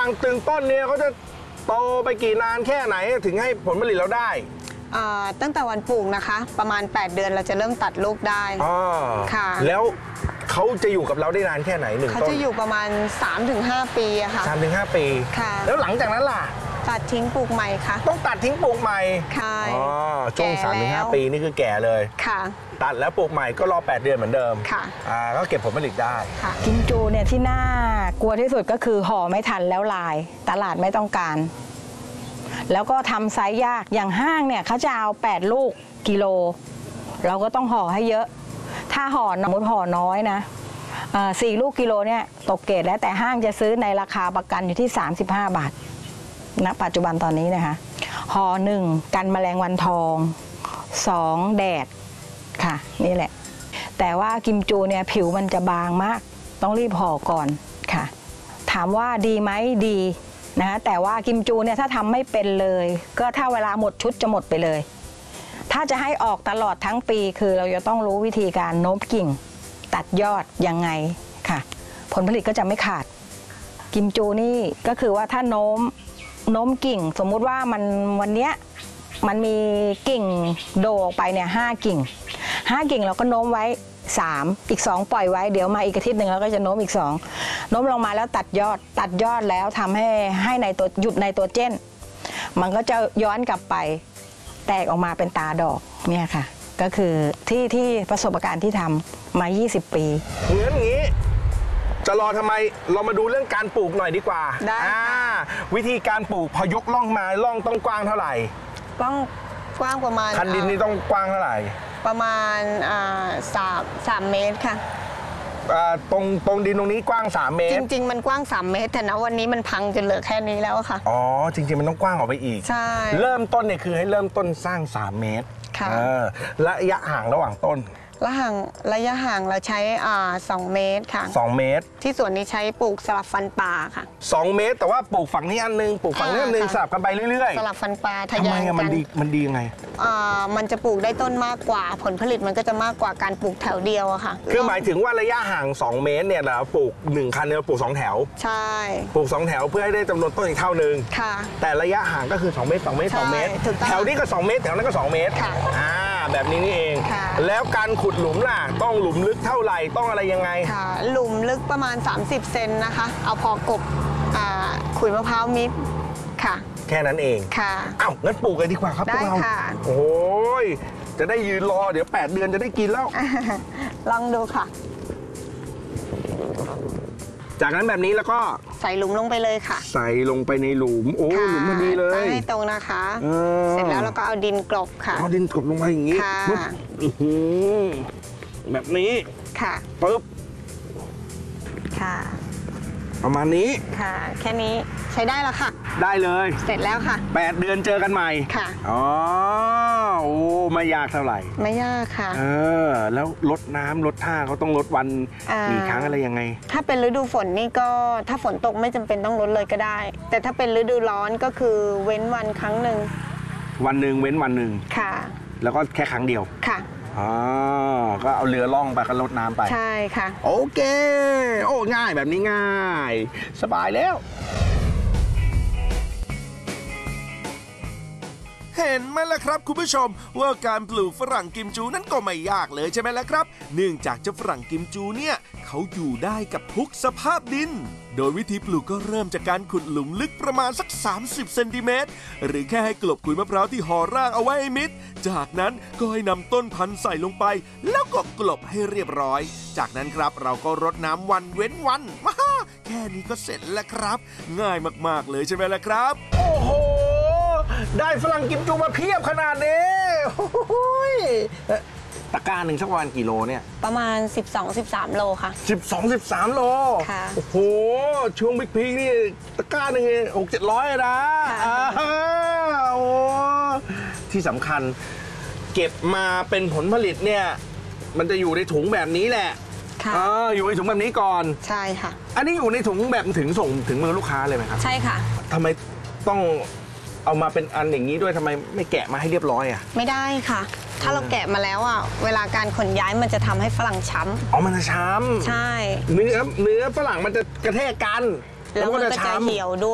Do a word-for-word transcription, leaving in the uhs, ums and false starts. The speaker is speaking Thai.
างตึงต้นเนี่ยเขาจะโตไปกี่นานแค่ไหนถึงให้ผลผลิตเราได้ตั้งแต่วันปลูกนะคะประมาณแปดเดือนเราจะเริ่มตัดลูกได้ค่ะแล้วเขาจะอยู่กับเราได้นานแค่ไหนหนึ่งต้นเขาจะอยู่ประมาณ สามถึงห้า ปีอะค่ะสามถึงห้า ปีค่ะแล้วหลังจากนั้นล่ะตัดทิ้งปลูกใหม่ค่ะต้องตัดทิ้งปลูกใหม่ค่ะอ๋อช่วง สามถึงห้า ปีนี่คือแก่เลยค่ะตัดแล้วปลูกใหม่ก็รอแปดเดือนเหมือนเดิมค่ะอ่าก็เก็บผลผลิตได้ค่ะกิมจูเนี่ยที่น่ากลัวที่สุดก็คือห่อไม่ทันแล้วลายตลาดไม่ต้องการแล้วก็ทำไซส์ยากอย่างห้างเนี่ยเขาจะเอาแปดลูกกิโลเราก็ต้องห่อให้เยอะถ้าห่อสมมติห่อน้อยนะสี่ลูกกิโลเนี่ยตกเกรดแล้วแต่ห้างจะซื้อในราคาประกันอยู่ที่สามสิบห้าบาทณปัจจุบันตอนนี้นะคะห่อหนึ่งกันแมลงวันทองสองแดดค่ะนี่แหละแต่ว่ากิมจูเนี่ยผิวมันจะบางมากต้องรีบห่อก่อนค่ะถามว่าดีไหมดีนะแต่ว่ากิมจูเนี่ยถ้าทำไม่เป็นเลยก็ถ้าเวลาหมดชุดจะหมดไปเลยถ้าจะให้ออกตลอดทั้งปีคือเราจะต้องรู้วิธีการโน้มกิ่งตัดยอดยังไงค่ะผลผลิตก็จะไม่ขาดกิมจูนี่ก็คือว่าถ้าโน้มโน้มกิ่งสมมุติว่ามันวันเนี้ยมันมีกิ่งโดออกไปเนี่ยห้ากิ่งห้ากิ่งเราก็โน้มไว้สามอีกสองปล่อยไว้เดี๋ยวมาอีกอาทิตย์หนึ่งเราก็จะโน้มอีกสองโน้มลงมาแล้วตัดยอดตัดยอดแล้วทำให้ให้ในตัวหยุดในตัวเจนมันก็จะย้อนกลับไปแตกออกมาเป็นตาดอกเนี่ยค่ะก็คือที่ที่ประสบการณ์ที่ทำมายี่สิบปีเหมือนอย่างนี้จะรอทำไมเรามาดูเรื่องการปลูกหน่อยดีกว่าได้วิธีการปลูกพอยกล่องมาล่องต้องกว้างเท่าไหร่กว้างกว้างประมาณคันดินนี่ต้องกว้างเท่าไหร่ประมาณสามสามเมตรค่ะตรงตรงดินตรงนี้กว้างสามเมตรจริงๆมันกว้างสามเมตรแต่ณวันนี้มันพังจนเหลือแค่นี้แล้วค่ะอ๋อจริงๆมันต้องกว้างออกไปอีกใช่เริ่มต้นเนี่ยคือให้เริ่มต้นสร้างสามเมตรค่ะระยะห่างระหว่างต้นระห่างระยะห่างเราใช้อ่าสองเมตรค่ะสองเมตรที่ส่วนนี้ใช้ปลูกสลับฟันปลาค่ะสองเมตรแต่ว่าปลูกฝั่งนี้อันนึงปลูกฝั่งนี้อันนึงสลับกันไปเรื่อยๆสลับฟันปลาทำไมมันดีมันดียังไงอ่ามันจะปลูกได้ต้นมากกว่าผลผลิตมันก็จะมากกว่าการปลูกแถวเดียวอะค่ะคือหมายถึงว่าระยะห่างสองเมตรเนี่ยเราปลูกหนึ่งคันเนี่ยปลูกสองแถวใช่ปลูกสองแถวเพื่อให้ได้จำนวนต้นอีกเท่านึงค่ะแต่ระยะห่างก็คือสองเมตรสองเมตรสองเมตรแถวนี้ก็สองเมตรแถวนั้นก็สองเมตรค่ะอ่าแบบนี้นี่เองแล้วการขุดหลุมล่ะต้องหลุมลึกเท่าไหร่ต้องอะไรยังไงค่ะหลุมลึกประมาณสามสิบเซนนะคะเอาพอกบขุยมะพร้าวมิดค่ะแค่นั้นเองค่ะอ้าวงั้นปลูกกันดีกว่าครับพวกเราโอ้ยจะได้ยืนรอเดี๋ยวแปดเดือนจะได้กินแล้วลองดูค่ะจากนั้นแบบนี้แล้วก็ใส่หลุมลงไปเลยค่ะใส่ลงไปในหลุมโอ้หลุมมันดีเลยตั้งให้ตรงนะคะเสร็จแล้วเราก็เอาดินกลบค่ะเอาดินกลบลงไปอย่างนี้แบบนี้ค่ะปึ๊บค่ะประมาณนี้ค่ะแค่นี้ใช้ได้แล้วค่ะได้เลยเสร็จแล้วค่ะแปดเดือนเจอกันใหม่ค่ะอ๋อโอ้ไม่ยากเท่าไหร่ไม่ยากค่ะเออแล้วลดน้ำลดท่าเขาต้องลดวันกี่ครั้งอะไรยังไงถ้าเป็นฤดูฝนนี่ก็ถ้าฝนตกไม่จำเป็นต้องลดเลยก็ได้แต่ถ้าเป็นฤดูร้อนก็คือเว้นวันครั้งหนึ่งวันหนึ่งเว้นวันหนึ่งค่ะแล้วก็แค่ครั้งเดียวค่ะอ๋อก็เอาเรือล่องไปก็ลดน้ำไปใช่ค่ะโอเคโอ้ง่ายแบบนี้ง่ายสบายแล้วเห็นไหมล่ะครับคุณผู้ชมว่าการปลูกฝรั่งกิมจูนั้นก็ไม่ยากเลยใช่ไหมล่ะครับเนื่องจากเจ้าฝรั่งกิมจูเนี่ยเขาอยู่ได้กับทุกสภาพดินโดยวิธีปลูกก็เริ่มจากการขุดหลุมลึกประมาณสักสามสิบเซนติเมตรหรือแค่ให้กลบขุยมะพร้าวที่ห่อรากเอาไว้ให้มิดจากนั้นก็ให้นำต้นพันธุ์ใส่ลงไปแล้วก็กลบให้เรียบร้อยจากนั้นครับเราก็รดน้ำวันเว้นวันมาแค่นี้ก็เสร็จแล้วครับง่ายมากๆเลยใช่ไหมล่ะครับโอ้โหได้ฝรั่งกิมจูมาเพียบขนาดนี้ตะกร้าหนึ่งสักวันกี่โลเนี่ยประมาณ สิบสอง สิบสาม โลค่ะสิบสอง สิบสาม โลค่ะโอ้โหช่วงบิ๊กพีคนี่ตะกร้าหนึ่งหกเจ็ดร้อยนะโอ้ที่สำคัญเก็บมาเป็นผลผลิตเนี่ยมันจะอยู่ในถุงแบบนี้แหละค่ะอยู่ในถุงแบบนี้ก่อนใช่ค่ะอันนี้อยู่ในถุงแบบถึงส่งถึงมือลูกค้าเลยไหมครับใช่ค่ะทำไมต้องเอามาเป็นอันอย่างนี้ด้วยทำไมไม่แกะมาให้เรียบร้อยอ่ะไม่ได้ค่ะถ้าเราแกะมาแล้วอ่ะเวลาการขนย้ายมันจะทำให้ฝรั่งช้ำอ๋อมันจะช้ำใช่เนื้อเนื้อฝรั่งมันจะกระแทกกันแล้วมันก็จะเหี่ยวด้วย